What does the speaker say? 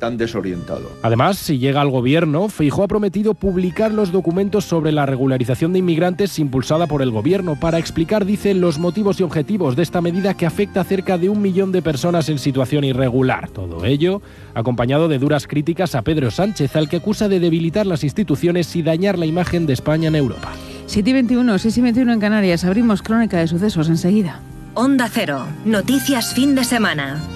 tan desorientado. Además, si llega al gobierno, Feijóo ha prometido publicar los documentos sobre la regularización de inmigrantes impulsada por el gobierno para explicar, dice, los motivos y objetivos de esta medida que afecta a cerca de 1 millón de personas en situación irregular. Todo ello acompañado de duras críticas a Pedro Sánchez, al que acusa de debilitar las instituciones y dañar la imagen de España en Europa. 7:21, 6:21 en Canarias. Abrimos crónica de sucesos enseguida. Onda Cero. Noticias fin de semana.